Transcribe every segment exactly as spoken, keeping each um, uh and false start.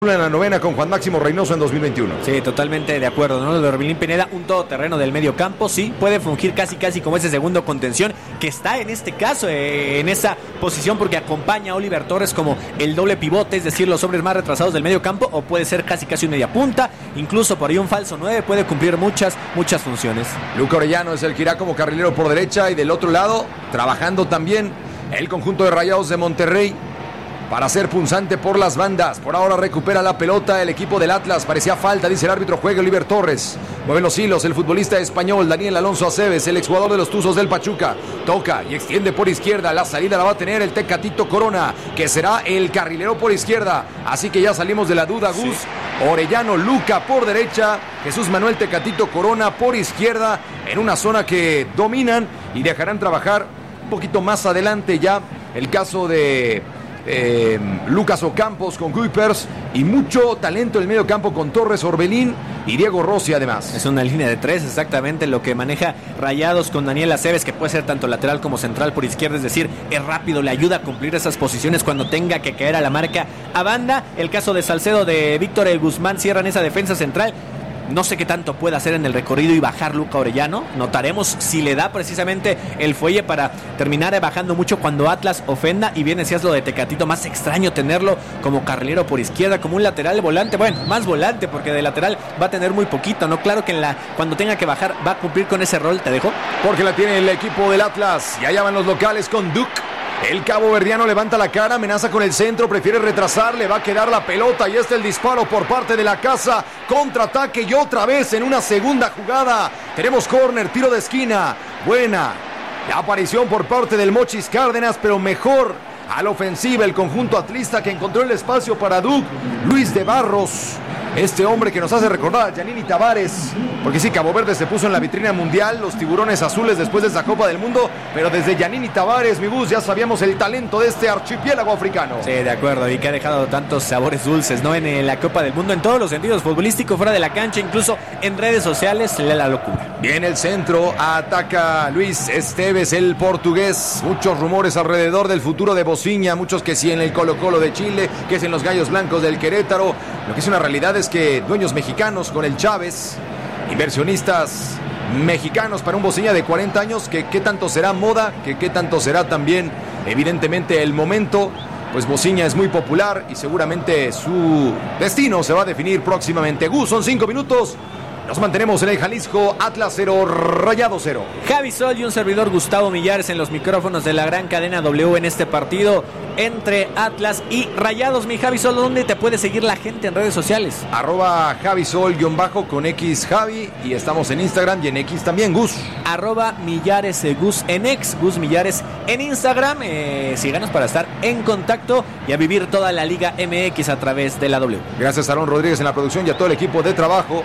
En la novena con Juan Máximo Reynoso en dos mil veintiuno. Sí, totalmente de acuerdo, ¿no? Lo de Orbelín Pineda, un todoterreno del medio campo, sí, puede fungir casi casi como ese segundo contención que está en este caso, eh, en esa posición, porque acompaña a Oliver Torres como el doble pivote, es decir, los hombres más retrasados del medio campo, o puede ser casi casi un media punta, incluso por ahí un falso nueve, puede cumplir muchas, muchas funciones. Luca Orellano es el que irá como carrilero por derecha, y del otro lado, trabajando también el conjunto de Rayados de Monterrey para ser punzante por las bandas. Por ahora recupera la pelota el equipo del Atlas. Parecía falta, dice el árbitro. Juega Oliver Torres. Mueve los hilos el futbolista español Daniel Alonso Aceves, el exjugador de los Tuzos del Pachuca. Toca y extiende por izquierda. La salida la va a tener el Tecatito Corona, que será el carrilero por izquierda. Así que ya salimos de la duda, Gus. Sí. Orellano, Luca por derecha. Jesús Manuel Tecatito Corona por izquierda, en una zona que dominan y dejarán trabajar un poquito más adelante ya el caso de Eh, Lucas Ocampos con Kuipers, y mucho talento en el medio campo con Torres, Orbelín y Diego Rossi además. Es una línea de tres, exactamente lo que maneja Rayados con Daniel Aceves, que puede ser tanto lateral como central por izquierda, es decir, es rápido, le ayuda a cumplir esas posiciones cuando tenga que caer a la marca a banda. El caso de Salcedo, de Víctor El Guzmán, cierran esa defensa central. No sé qué tanto puede hacer en el recorrido y bajar Luca Orellano. Notaremos si le da precisamente el fuelle para terminar bajando mucho cuando Atlas ofenda. Y bien decías lo de Tecatito, más extraño tenerlo como carrilero por izquierda, como un lateral volante. Bueno, más volante, porque de lateral va a tener muy poquito, ¿no? Claro que en la, cuando tenga que bajar va a cumplir con ese rol, ¿te dejo? Porque la tiene el equipo del Atlas. Y allá van los locales con Duke. El cabo verdiano levanta la cara, amenaza con el centro, prefiere retrasar, le va a quedar la pelota y este el disparo por parte de la casa. Contraataque y otra vez en una segunda jugada. Tenemos córner, tiro de esquina. Buena la aparición por parte del Mochis Cárdenas, pero mejor a la ofensiva el conjunto atlista, que encontró el espacio para Duke. Luis de Barros, este hombre que nos hace recordar a Giannini Tavares, porque sí, Cabo Verde se puso en la vitrina mundial, los tiburones azules después de esa Copa del Mundo, pero desde Giannini Tavares, mi bus, ya sabíamos el talento de este archipiélago africano. Sí, de acuerdo, y que ha dejado tantos sabores dulces, ¿no? En la Copa del Mundo, en todos los sentidos, futbolístico, fuera de la cancha, incluso en redes sociales, la locura. Viene el centro, ataca Luis Esteves, el portugués. Muchos rumores alrededor del futuro de Bociña, muchos que sí en el Colo Colo de Chile, que es en los Gallos Blancos del Querétaro. Lo que es una realidad es que dueños mexicanos con el Chávez, inversionistas mexicanos para un Bociña de cuarenta años, que qué tanto será moda, que qué tanto será también evidentemente el momento. Pues Bociña es muy popular y seguramente su destino se va a definir próximamente. Gus, son cinco minutos. Nos mantenemos en el Jalisco. Atlas cero, Rayados cero. Javi Sol y un servidor, Gustavo Millares, en los micrófonos de la gran cadena W en este partido entre Atlas y Rayados. Mi Javi Sol, ¿dónde te puede seguir la gente en redes sociales? Arroba Javi Sol guión bajo con X Javi, y estamos en Instagram y en X también, Gus. Arroba Millares eh, Gus en X, Gus Millares en Instagram. Eh, síganos para estar en contacto y a vivir toda la Liga M X a través de la W. Gracias a Aaron Rodríguez en la producción y a todo el equipo de trabajo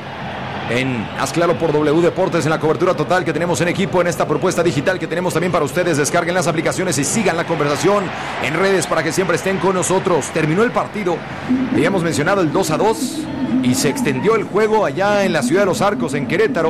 en Haz Claro por W Deportes, en la cobertura total que tenemos en equipo, en esta propuesta digital que tenemos también para ustedes. Descarguen las aplicaciones y sigan la conversación en redes para que siempre estén con nosotros. Terminó el partido, habíamos mencionado el dos a dos, y se extendió el juego allá en la ciudad de Los Arcos, en Querétaro.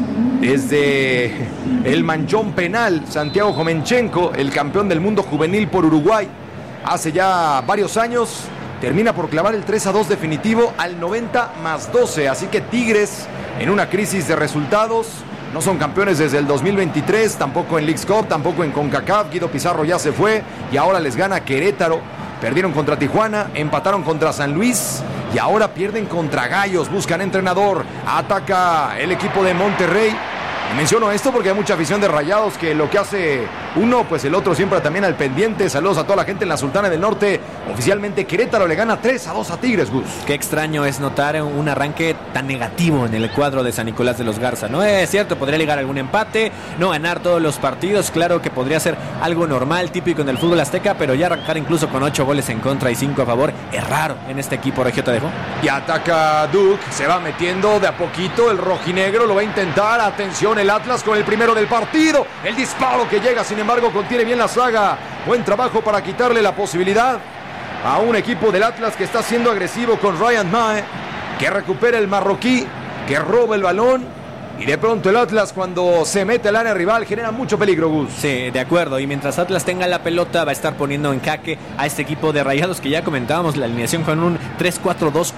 Desde el manchón penal, Santiago Jomenchenko, el campeón del mundo juvenil por Uruguay hace ya varios años, termina por clavar el tres a dos definitivo al noventa más doce. Así que Tigres en una crisis de resultados, no son campeones desde el dos mil veintitrés, tampoco en Leagues Cup, tampoco en CONCACAF. Guido Pizarro ya se fue y ahora les gana Querétaro. Perdieron contra Tijuana, empataron contra San Luis y ahora pierden contra Gallos. Buscan entrenador, ataca el equipo de Monterrey. Y menciono esto porque hay mucha afición de Rayados que lo que hace uno, pues el otro siempre también al pendiente. Saludos a toda la gente en la Sultana del Norte. Oficialmente Querétaro le gana tres a dos a Tigres, Gus. Qué extraño es notar un arranque tan negativo en el cuadro de San Nicolás de los Garza. No es cierto, podría ligar algún empate, no ganar todos los partidos. Claro que podría ser algo normal, típico en el fútbol azteca, pero ya arrancar incluso con ocho goles en contra y cinco a favor es raro en este equipo regio, te dejo. Y ataca Duke, se va metiendo de a poquito el rojinegro, lo va a intentar. Atención, el Atlas con el primero del partido. El disparo que llega, sin embargo, contiene bien la saga. Buen trabajo para quitarle la posibilidad a un equipo del Atlas que está siendo agresivo con Ryan Mae, que recupera el marroquí, que roba el balón. Y de pronto el Atlas, cuando se mete al área rival, genera mucho peligro, Gus. Sí, de acuerdo. Y mientras Atlas tenga la pelota, va a estar poniendo en jaque a este equipo de Rayados, que ya comentábamos la alineación con un tres cuatro dos